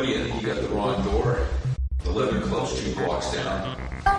buddy, I think you got the wrong door. 11 Club Street walks down.